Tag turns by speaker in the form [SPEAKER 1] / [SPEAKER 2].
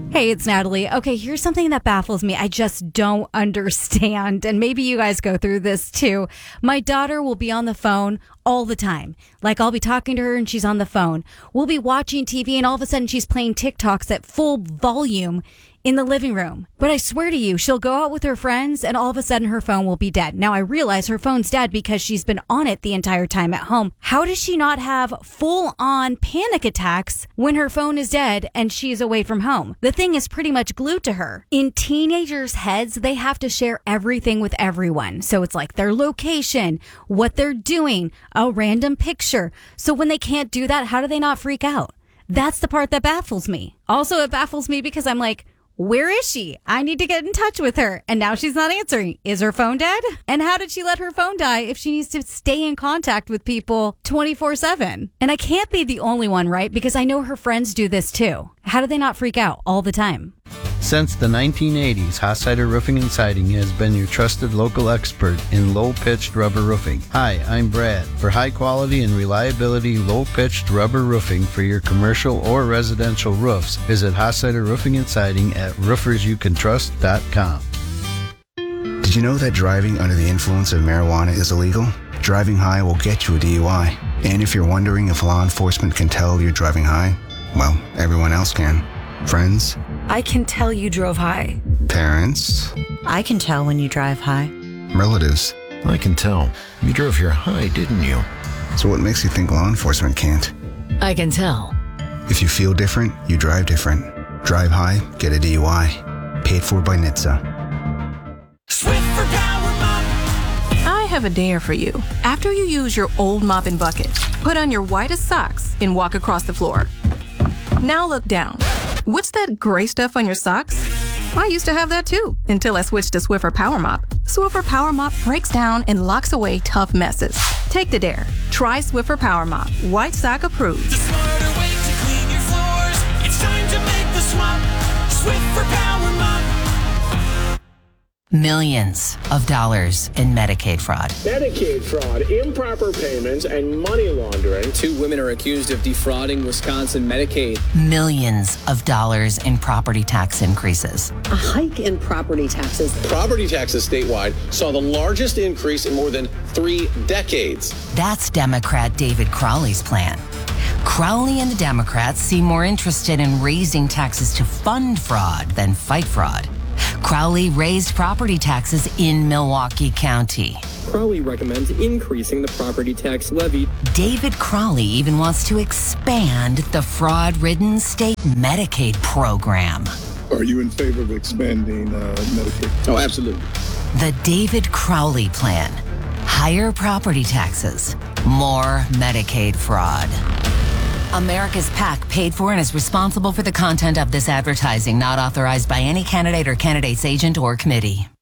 [SPEAKER 1] Hey, it's Natalie. Okay, here's something that baffles me. I just don't understand. And maybe you guys go through this too. My daughter will be on the phone all the time. Like I'll be talking to her and she's on the phone. We'll be watching TV and all of a sudden she's playing TikToks at full volume in the living room. But I swear to you, she'll go out with her friends and all of a sudden her phone will be dead. Now I realize her phone's dead because she's been on it the entire time at home. How does she not have full on panic attacks when her phone is dead and she's away from home? The thing is pretty much glued to her. In teenagers' heads, they have to share everything with everyone. So it's like their location, what they're doing, a random picture. So when they can't do that, how do they not freak out? That's the part that baffles me. Also, it baffles me because I'm like, where is she? I need to get in touch with her. And now she's not answering. Is her phone dead? And how did she let her phone die if she needs to stay in contact with people 24/7? And I can't be the only one, right? Because I know her friends do this too. How do they not freak out all the time?
[SPEAKER 2] Since the 1980s, Hochseider Roofing and Siding has been your trusted local expert in low-pitched rubber roofing. Hi, I'm Brad. For high-quality and reliability low-pitched rubber roofing for your commercial or residential roofs, visit Hochseider Roofing and Siding at roofersyoucantrust.com.
[SPEAKER 3] Did you know that driving under the influence of marijuana is illegal? Driving high will get you a DUI. And if you're wondering if law enforcement can tell you're driving high, well, everyone else can. Friends?
[SPEAKER 4] I can tell you drove high.
[SPEAKER 3] Parents?
[SPEAKER 4] I can tell when you drive high.
[SPEAKER 3] Relatives?
[SPEAKER 5] I can tell. You drove here high, didn't you?
[SPEAKER 3] So what makes you think law enforcement can't?
[SPEAKER 4] I can tell.
[SPEAKER 3] If you feel different, you drive different. Drive high, get a DUI. Paid for by NHTSA.
[SPEAKER 6] Swiffer Power Mop.
[SPEAKER 7] I have a dare for you. After you use your old mop and bucket, put on your whitest socks and walk across the floor. Now look down. What's that gray stuff on your socks? I used to have that too, until I switched to Swiffer Power Mop. Swiffer Power Mop breaks down and locks away tough messes. Take the dare. Try Swiffer Power Mop. White sock approved.
[SPEAKER 6] The smarter way to clean your floors. It's time to make the swap. Swiffer Power Mop.
[SPEAKER 8] Millions of dollars in Medicaid fraud.
[SPEAKER 9] Medicaid fraud, improper payments, and money laundering.
[SPEAKER 10] 2 women are accused of defrauding Wisconsin Medicaid.
[SPEAKER 8] Millions of dollars in property tax increases.
[SPEAKER 11] A hike in property taxes.
[SPEAKER 12] Property taxes statewide saw the largest increase in more than 3 decades.
[SPEAKER 8] That's Democrat David Crowley's plan. Crowley and the Democrats seem more interested in raising taxes to fund fraud than fight fraud. Crowley raised property taxes in Milwaukee County.
[SPEAKER 13] Crowley recommends increasing the property tax levy.
[SPEAKER 8] David Crowley even wants to expand the fraud-ridden state Medicaid program.
[SPEAKER 14] Are you in favor of expanding Medicaid?
[SPEAKER 12] Oh, absolutely.
[SPEAKER 8] The David Crowley plan. Higher property taxes, more Medicaid fraud. America's PAC paid for and is responsible for the content of this advertising, not authorized by any candidate or candidate's agent or committee.